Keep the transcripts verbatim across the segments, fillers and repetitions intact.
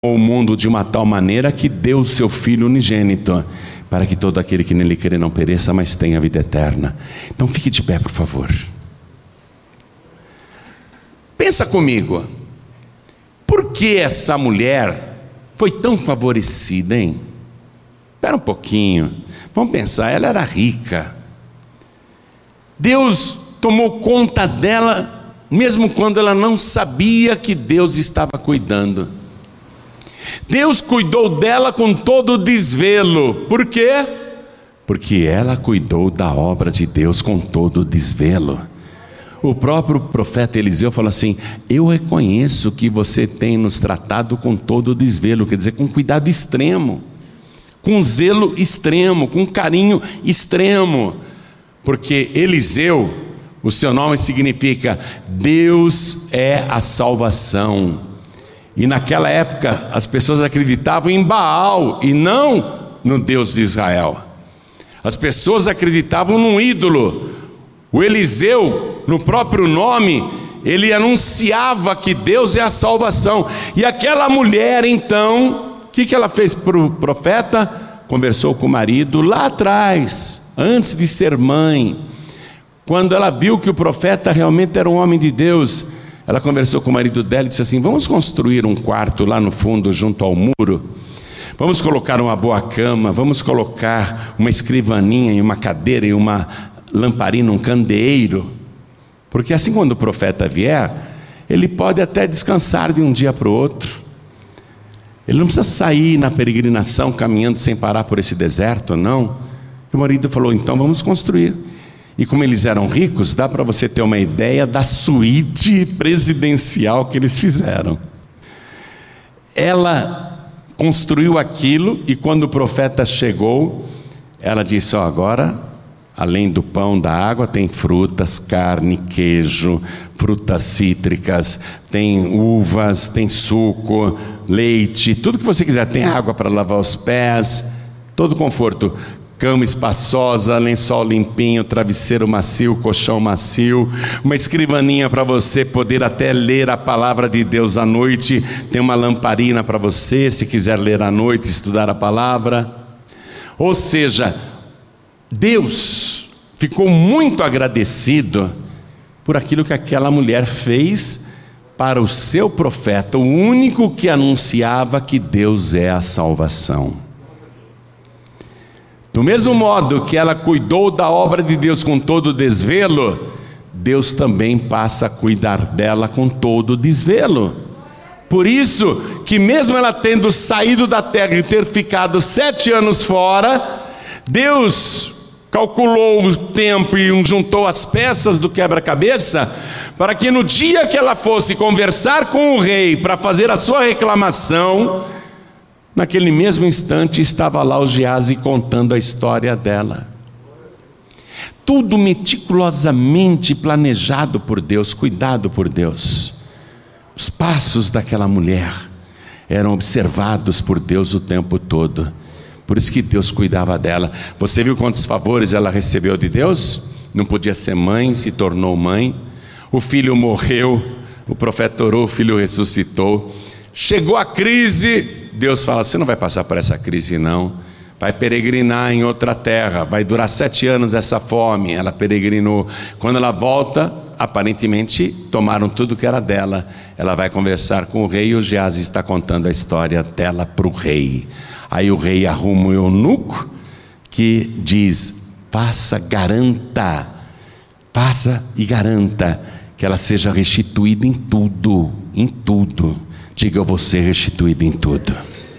o mundo de uma tal maneira que deu o seu Filho unigênito, para que todo aquele que nele crê não pereça, mas tenha vida eterna. Então fique de pé, por favor. Pensa comigo, por que essa mulher foi tão favorecida, hein? Espera um pouquinho, vamos pensar, ela era rica. Deus tomou conta dela, mesmo quando ela não sabia que Deus estava cuidando. Deus cuidou dela com todo o desvelo. Por quê? Porque ela cuidou da obra de Deus com todo o desvelo. O próprio profeta Eliseu falou assim: eu reconheço que você tem nos tratado com todo o desvelo, quer dizer, com cuidado extremo, com zelo extremo, com carinho extremo. Porque Eliseu, o seu nome significa Deus é a salvação. E naquela época as pessoas acreditavam em Baal e não no Deus de Israel. As pessoas acreditavam num ídolo. O Eliseu, no próprio nome, ele anunciava que Deus é a salvação. E aquela mulher então, o que, que ela fez para o profeta? Conversou com o marido lá atrás, antes de ser mãe. Quando ela viu que o profeta realmente era um homem de Deus, ela conversou com o marido dela e disse assim: vamos construir um quarto lá no fundo, junto ao muro. Vamos colocar uma boa cama, vamos colocar uma escrivaninha e uma cadeira e uma lamparina, um candeeiro. Porque assim, quando o profeta vier, ele pode até descansar de um dia para o outro. Ele não precisa sair na peregrinação caminhando sem parar por esse deserto, não. E o marido falou: então vamos construir. E como eles eram ricos, dá para você ter uma ideia da suíte presidencial que eles fizeram. Ela construiu aquilo e quando o profeta chegou, ela disse: ó, agora, além do pão, da água, tem frutas, carne, queijo, frutas cítricas, tem uvas, tem suco, leite, tudo que você quiser. Tem água para lavar os pés, todo conforto. Cama espaçosa, lençol limpinho, travesseiro macio, colchão macio, uma escrivaninha para você poder até ler a palavra de Deus à noite. Tem uma lamparina para você, se quiser ler à noite, estudar a palavra. Ou seja, Deus ficou muito agradecido por aquilo que aquela mulher fez para o seu profeta, o único que anunciava que Deus é a salvação. Do mesmo modo que ela cuidou da obra de Deus com todo o desvelo, Deus também passa a cuidar dela com todo o desvelo. Por isso que mesmo ela tendo saído da terra e ter ficado sete anos fora, Deus calculou o tempo e juntou as peças do quebra-cabeça, para que no dia que ela fosse conversar com o rei para fazer a sua reclamação, naquele mesmo instante estava lá o Geazi contando a história dela. Tudo meticulosamente planejado por Deus, cuidado por Deus. Os passos daquela mulher eram observados por Deus o tempo todo. Por isso que Deus cuidava dela. Você viu quantos favores ela recebeu de Deus? Não podia ser mãe, se tornou mãe. O filho morreu, o profeta orou, o filho ressuscitou. Chegou a crise, Deus fala: você não vai passar por essa crise não, vai peregrinar em outra terra, vai durar sete anos essa fome. Ela peregrinou. Quando ela volta, aparentemente tomaram tudo que era dela. Ela vai conversar com o rei e o Geazi está contando a história dela para o rei. Aí o rei arruma o eunuco que diz: faça, garanta, faça e garanta que ela seja restituída em tudo, em tudo. Diga: eu vou ser restituído em tudo.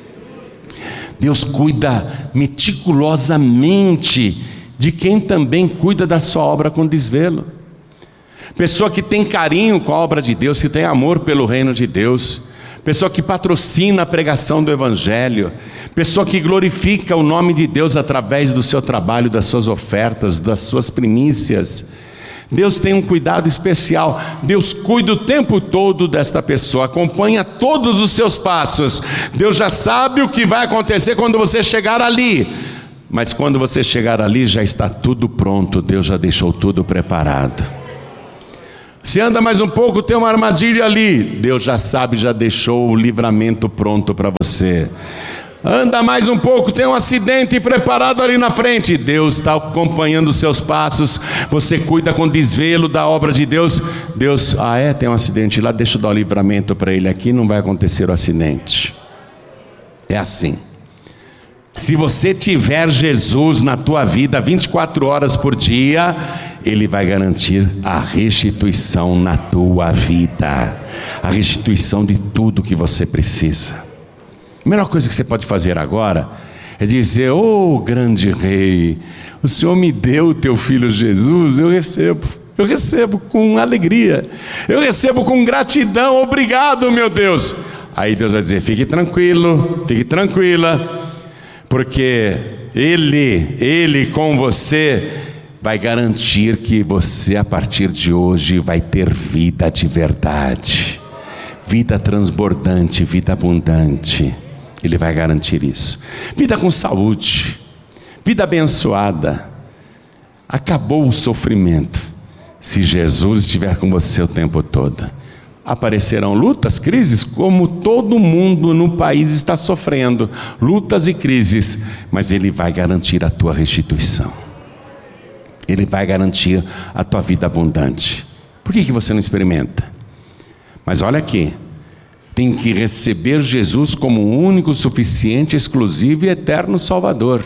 Deus cuida meticulosamente de quem também cuida da sua obra com desvelo. Pessoa que tem carinho com a obra de Deus, que tem amor pelo reino de Deus, pessoa que patrocina a pregação do Evangelho, pessoa que glorifica o nome de Deus através do seu trabalho, das suas ofertas, das suas primícias. Deus tem um cuidado especial. Deus cuida o tempo todo desta pessoa, acompanha todos os seus passos. Deus já sabe o que vai acontecer quando você chegar ali, mas quando você chegar ali já está tudo pronto. Deus já deixou tudo preparado. Se anda mais um pouco, tem uma armadilha ali. Deus já sabe, já deixou o livramento pronto para você. Anda mais um pouco, tem um acidente preparado ali na frente. Deus está acompanhando os seus passos. Você cuida com desvelo da obra de Deus. Deus, ah é, tem um acidente lá, deixa eu dar o livramento para ele aqui, não vai acontecer o acidente. É assim. Se você tiver Jesus na tua vida vinte e quatro horas por dia, Ele vai garantir a restituição na tua vida, a restituição de tudo que você precisa. A melhor coisa que você pode fazer agora é dizer: ô grande Rei, o Senhor me deu o teu filho Jesus, eu recebo, eu recebo com alegria, eu recebo com gratidão, obrigado meu Deus. Aí Deus vai dizer: fique tranquilo, fique tranquila, porque Ele, Ele com você vai garantir que você a partir de hoje vai ter vida de verdade, vida transbordante, vida abundante. Ele vai garantir isso. Vida com saúde, vida abençoada. Acabou o sofrimento se Jesus estiver com você o tempo todo. Aparecerão lutas, crises, como todo mundo no país está sofrendo, lutas e crises, mas Ele vai garantir a tua restituição. Ele vai garantir a tua vida abundante. Por que que você não experimenta? Mas olha aqui, tem que receber Jesus como o único, suficiente, exclusivo e eterno Salvador.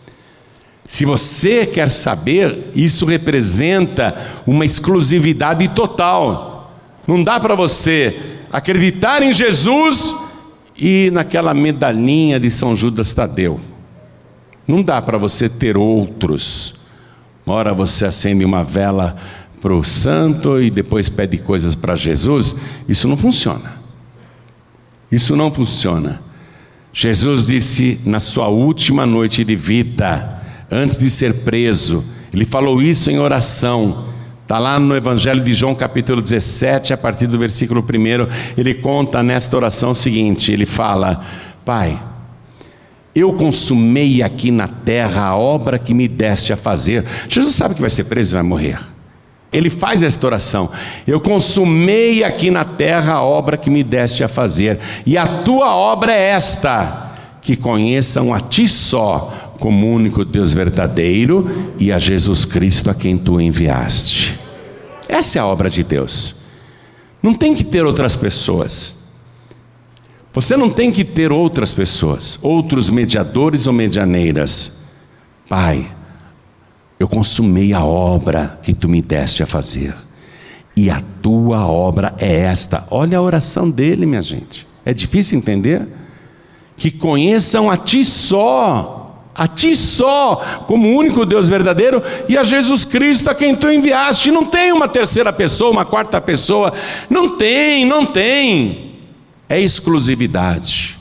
Se você quer saber, isso representa uma exclusividade total. Não dá para você acreditar em Jesus e naquela medalhinha de São Judas Tadeu. Não dá para você ter outros. Uma hora você acende uma vela para o santo e depois pede coisas para Jesus. Isso não funciona. Isso não funciona. Jesus disse na sua última noite de vida, antes de ser preso, Ele falou isso em oração. Está lá no Evangelho de João capítulo dezessete, a partir do versículo primeiro, Ele conta nesta oração o seguinte, Ele fala: Pai, eu consumei aqui na terra a obra que me deste a fazer. Jesus sabe que vai ser preso e vai morrer. Ele faz esta oração: eu consumei aqui na terra a obra que me deste a fazer, e a tua obra é esta, que conheçam a ti só, como único Deus verdadeiro, e a Jesus Cristo a quem tu enviaste. Essa é a obra de Deus. Não tem que ter outras pessoas. Você não tem que ter outras pessoas, outros mediadores ou medianeiras. Pai, eu consumei a obra que tu me deste a fazer, e a tua obra é esta. Olha a oração dele, minha gente. É difícil entender? Que conheçam a ti só, a ti só, como o único Deus verdadeiro, e a Jesus Cristo a quem tu enviaste. Não tem uma terceira pessoa, uma quarta pessoa. Não tem, não tem. É exclusividade.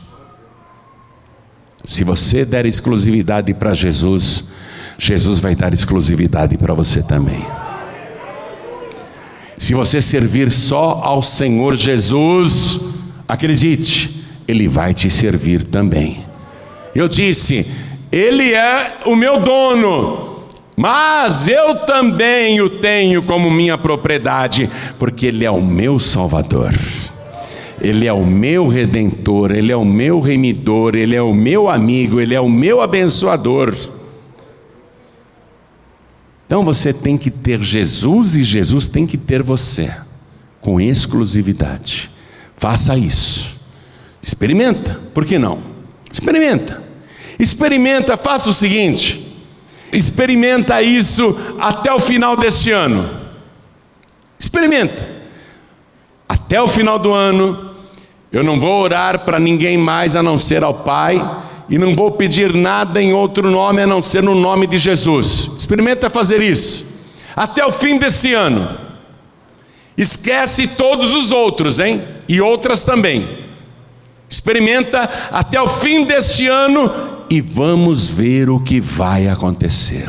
Se você der exclusividade para Jesus, Jesus vai dar exclusividade para você também. Se você servir só ao Senhor Jesus, acredite, Ele vai te servir também. Eu disse, Ele é o meu dono, mas eu também o tenho como minha propriedade, porque Ele é o meu Salvador, Ele é o meu Redentor, Ele é o meu remidor, Ele é o meu amigo, Ele é o meu abençoador. Então você tem que ter Jesus e Jesus tem que ter você, com exclusividade. Faça isso. Experimenta, por que não? Experimenta. Experimenta, faça o seguinte. Experimenta isso até o final deste ano. Experimenta. Até o final do ano, eu não vou orar para ninguém mais a não ser ao Pai, e não vou pedir nada em outro nome a não ser no nome de Jesus. Experimenta fazer isso até o fim desse ano. Esquece todos os outros, hein? E outras também. Experimenta até o fim deste ano e vamos ver o que vai acontecer.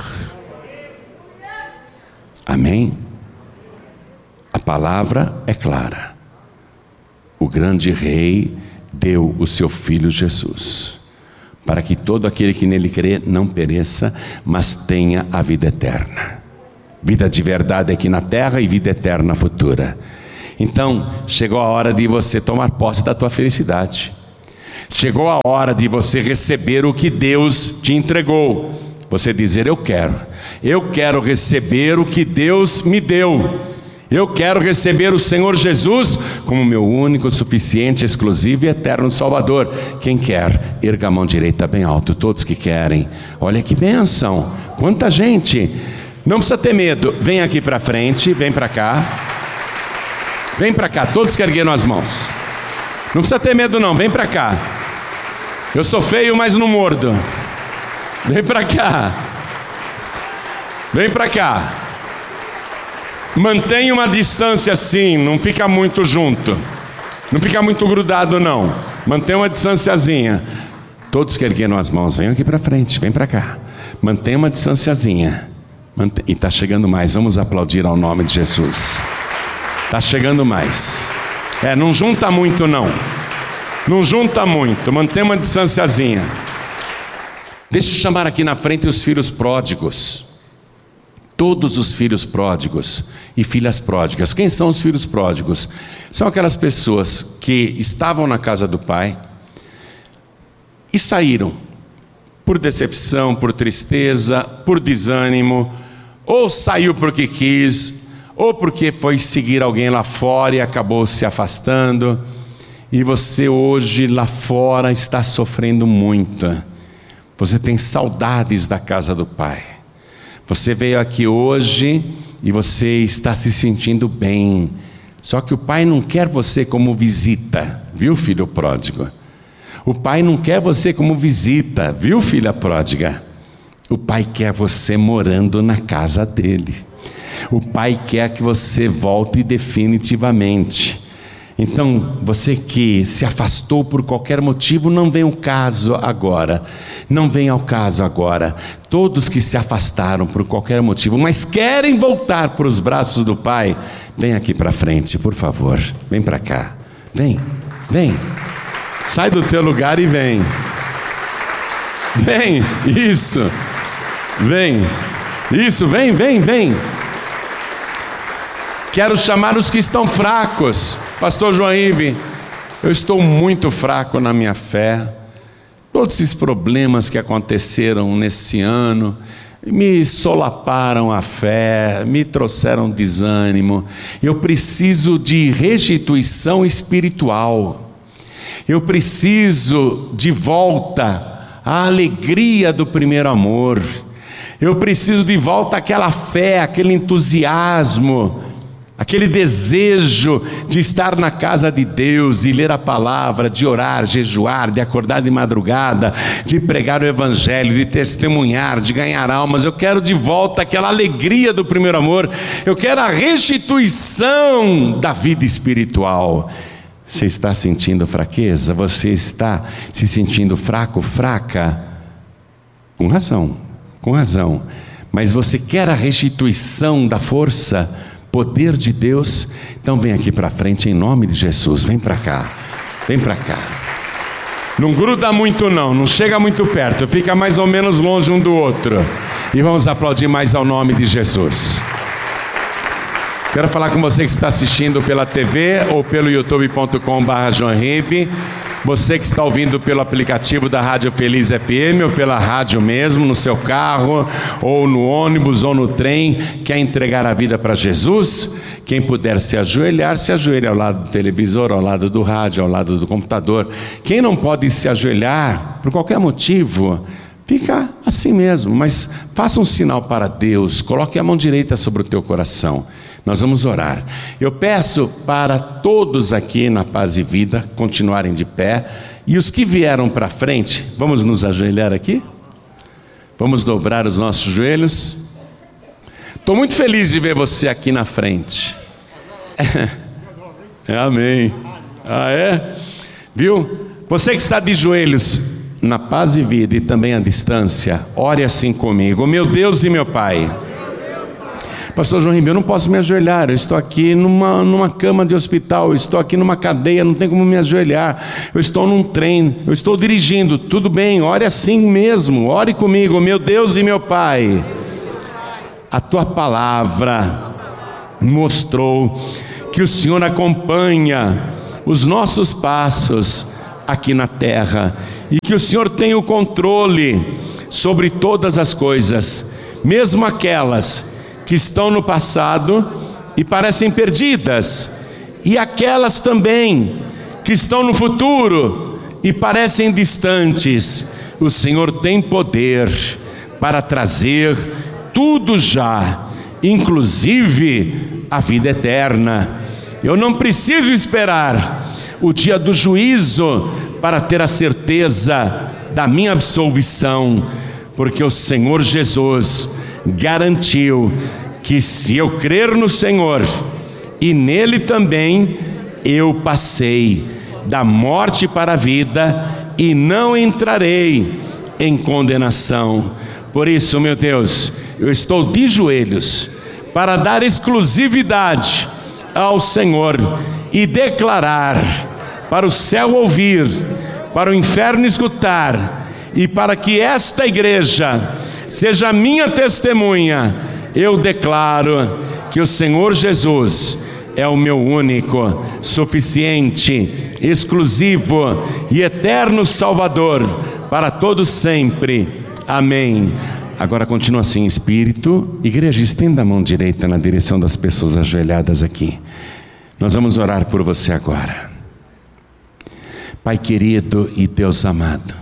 Amém? A palavra é clara. O grande Rei deu o seu Filho Jesus, para que todo aquele que nele crê não pereça, mas tenha a vida eterna. Vida de verdade aqui na terra e vida eterna futura. Então, chegou a hora de você tomar posse da tua felicidade. Chegou a hora de você receber o que Deus te entregou. Você dizer: eu quero, eu quero receber o que Deus me deu. Eu quero receber o Senhor Jesus como meu único, suficiente, exclusivo e eterno Salvador. Quem quer, erga a mão direita bem alto. Todos que querem. Olha que bênção, quanta gente. Não precisa ter medo, vem aqui para frente, vem para cá. Vem para cá, todos que ergueram as mãos. Não precisa ter medo não, vem para cá. Eu sou feio, mas não mordo. Vem para cá. Vem para cá. Mantenha uma distância assim, não fica muito junto. Não fica muito grudado não. Mantenha uma distanciazinha. Todos que ergueram as mãos, venham aqui para frente, vem para cá. Mantenha uma distanciazinha. Mantenha... E está chegando mais, vamos aplaudir ao nome de Jesus. Está chegando mais. É, não junta muito não. Não junta muito, mantenha uma distanciazinha. Deixa eu chamar aqui na frente os filhos pródigos. Todos os filhos pródigos e filhas pródigas. Quem são os filhos pródigos? São aquelas pessoas que estavam na casa do pai e saíram por decepção, por tristeza, por desânimo, ou saiu porque quis, ou porque foi seguir alguém lá fora e acabou se afastando. E você hoje lá fora está sofrendo muito. Você tem saudades da casa do pai. Você veio aqui hoje e você está se sentindo bem. Só que o pai não quer você como visita, viu, filho pródigo? O pai não quer você como visita, viu, filha pródiga? O pai quer você morando na casa dele. O pai quer que você volte definitivamente. Então, você que se afastou por qualquer motivo, não vem ao caso agora. Não vem ao caso agora. Todos que se afastaram por qualquer motivo, mas querem voltar para os braços do pai, vem aqui para frente, por favor. Vem para cá. Vem, vem. Sai do teu lugar e vem. Vem, isso. Vem, isso, vem, vem, vem. Quero chamar os que estão fracos. Pastor João Ibe, eu estou muito fraco na minha fé. Todos esses problemas que aconteceram nesse ano me solaparam a fé, me trouxeram desânimo. Eu preciso de restituição espiritual. Eu preciso de volta à alegria do primeiro amor. Eu preciso de volta àquela fé, aquele entusiasmo, aquele desejo de estar na casa de Deus e ler a palavra, de orar, jejuar, de acordar de madrugada, de pregar o evangelho, de testemunhar, de ganhar almas. Eu quero de volta aquela alegria do primeiro amor. Eu quero a restituição da vida espiritual. Você está sentindo fraqueza? Você está se sentindo fraco, fraca? Com razão, com razão. Mas você quer a restituição da força, poder de Deus? Então vem aqui para frente em nome de Jesus. Vem para cá, vem para cá. Não gruda muito não, não chega muito perto, fica mais ou menos longe um do outro. E vamos aplaudir mais ao nome de Jesus. Quero falar com você que está assistindo pela T V ou pelo youtube ponto com barra João Ribe. Você que está ouvindo pelo aplicativo da Rádio Feliz F M ou pela rádio mesmo, no seu carro, ou no ônibus, ou no trem, quer entregar a vida para Jesus? Quem puder se ajoelhar, se ajoelha ao lado do televisor, ao lado do rádio, ao lado do computador. Quem não pode se ajoelhar, por qualquer motivo, fica assim mesmo, mas faça um sinal para Deus, coloque a mão direita sobre o teu coração. Nós vamos orar. Eu peço para todos aqui na Paz e Vida continuarem de pé. E os que vieram para frente, vamos nos ajoelhar aqui? Vamos dobrar os nossos joelhos. Estou muito feliz de ver você aqui na frente. É, amém. Ah, é? Viu? Você que está de joelhos na Paz e Vida e também à distância, ore assim comigo. Meu Deus e meu Pai, Pastor João Ribeiro, eu não posso me ajoelhar, eu estou aqui numa, numa cama de hospital, eu estou aqui numa cadeia, não tem como me ajoelhar, eu estou num trem, eu estou dirigindo, tudo bem, ore assim mesmo, ore comigo, meu Deus e meu Pai, a tua palavra mostrou que o Senhor acompanha os nossos passos aqui na terra e que o Senhor tem o controle sobre todas as coisas, mesmo aquelas que estão no passado e parecem perdidas, e aquelas também que estão no futuro e parecem distantes. O Senhor tem poder para trazer tudo já, inclusive a vida eterna. Eu não preciso esperar o dia do juízo para ter a certeza da minha absolvição, porque o Senhor Jesus garantiu que se eu crer no Senhor e nele também, eu passei da morte para a vida e não entrarei em condenação. Por isso, meu Deus, eu estou de joelhos para dar exclusividade ao Senhor e declarar, para o céu ouvir, para o inferno escutar, e para que esta igreja seja minha testemunha, eu declaro que o Senhor Jesus é o meu único, suficiente, exclusivo e eterno Salvador para todos sempre. Amém. Agora continua assim, Espírito. Igreja, estenda a mão direita na direção das pessoas ajoelhadas aqui. Nós vamos orar por você agora. Pai querido e Deus amado,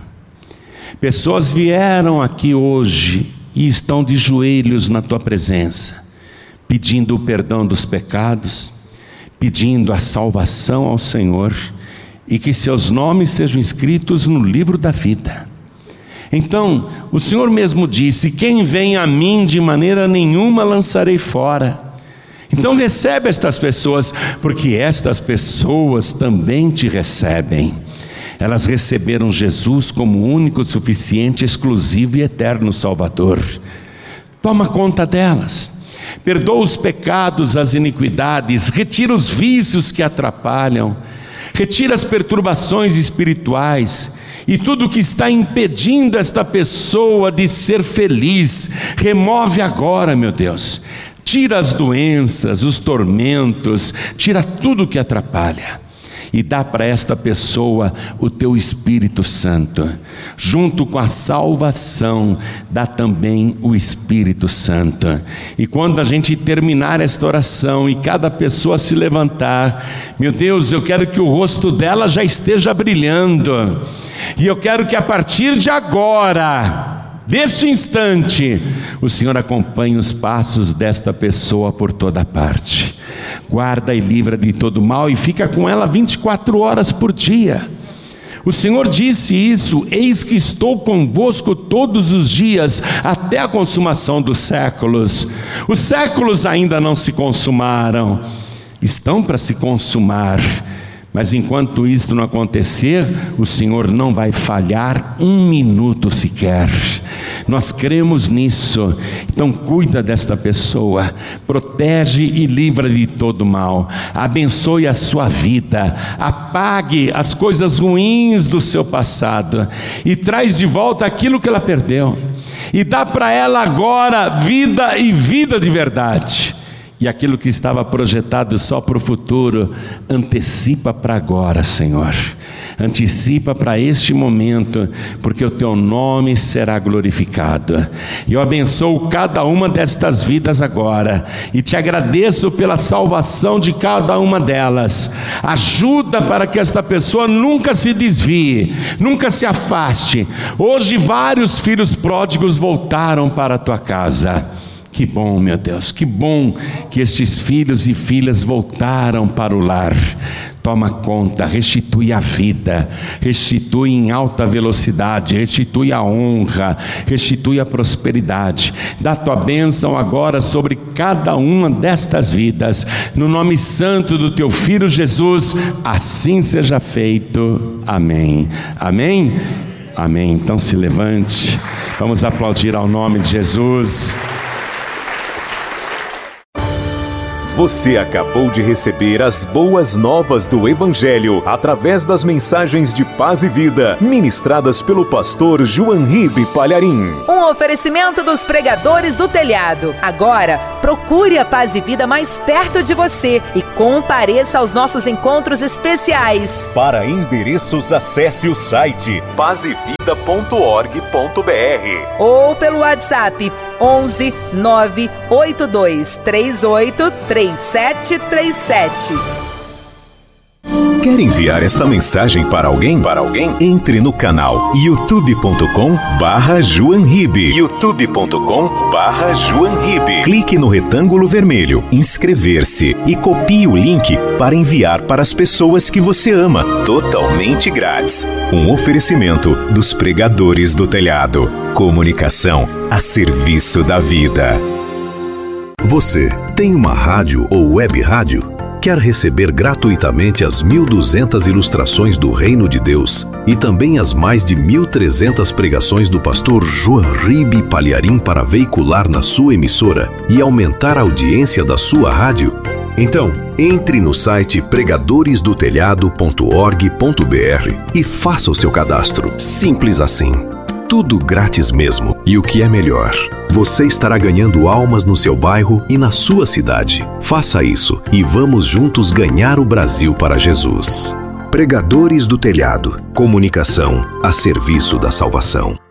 pessoas vieram aqui hoje e estão de joelhos na tua presença, pedindo o perdão dos pecados, pedindo a salvação ao Senhor e que seus nomes sejam escritos no livro da vida. Então, o Senhor mesmo disse: quem vem a mim de maneira nenhuma lançarei fora. Então recebe estas pessoas, porque estas pessoas também te recebem. Elas receberam Jesus como único, suficiente, exclusivo e eterno Salvador. Toma conta delas, perdoa os pecados, as iniquidades, retira os vícios que atrapalham, retira as perturbações espirituais e tudo que está impedindo esta pessoa de ser feliz. Remove agora, meu Deus. Tira as doenças, os tormentos, tira tudo que atrapalha. E dá para esta pessoa o teu Espírito Santo. Junto com a salvação, dá também o Espírito Santo. E quando a gente terminar esta oração e cada pessoa se levantar, meu Deus, eu quero que o rosto dela já esteja brilhando. E eu quero que a partir de agora, deste instante, o Senhor acompanhe os passos desta pessoa por toda parte. Guarda e livra de todo mal e fica com ela vinte e quatro horas por dia. O Senhor disse isso: eis que estou convosco todos os dias, até a consumação dos séculos. Os séculos ainda não se consumaram, estão para se consumar. Mas enquanto isso não acontecer, o Senhor não vai falhar um minuto sequer. Nós cremos nisso. Então cuida desta pessoa, protege e livra de todo mal, abençoe a sua vida, apague as coisas ruins do seu passado e traz de volta aquilo que ela perdeu, e dá para ela agora vida e vida de verdade. E aquilo que estava projetado só para o futuro, antecipa para agora, Senhor. Antecipa para este momento, porque o teu nome será glorificado. Eu abençoo cada uma destas vidas agora e te agradeço pela salvação de cada uma delas. Ajuda para que esta pessoa nunca se desvie, nunca se afaste. Hoje vários filhos pródigos voltaram para a tua casa. Que bom, meu Deus, que bom que estes filhos e filhas voltaram para o lar. Toma conta, restitui a vida, restitui em alta velocidade, restitui a honra, restitui a prosperidade. Dá tua bênção agora sobre cada uma destas vidas, no nome santo do teu Filho Jesus, assim seja feito. Amém. Amém? Amém. Então se levante, vamos aplaudir ao nome de Jesus. Você acabou de receber as boas novas do Evangelho através das mensagens de paz e vida ministradas pelo pastor João Ribe Palharim. Um oferecimento dos pregadores do telhado. Agora, procure a Paz e Vida mais perto de você e compareça aos nossos encontros especiais. Para endereços, acesse o site paz e vida ponto org ponto br ou pelo WhatsApp onze nove oito dois três oito três sete três sete. Quer enviar esta mensagem para alguém? Para alguém? Entre no canal youtube ponto com barra João Ribe. youtube ponto com barra João Ribe. Clique no retângulo vermelho, inscrever-se e copie o link para enviar para as pessoas que você ama, totalmente grátis. Um oferecimento dos pregadores do telhado. Comunicação a serviço da vida. Você tem uma rádio ou web rádio? Quer receber gratuitamente as mil e duzentas ilustrações do Reino de Deus e também as mais de mil e trezentas pregações do pastor João Ribe Palharim para veicular na sua emissora e aumentar a audiência da sua rádio? Então, entre no site pregadores do telhado ponto org ponto br e faça o seu cadastro. Simples assim. Tudo grátis mesmo. E o que é melhor, você estará ganhando almas no seu bairro e na sua cidade. Faça isso e vamos juntos ganhar o Brasil para Jesus. Pregadores do Telhado. Comunicação a serviço da salvação.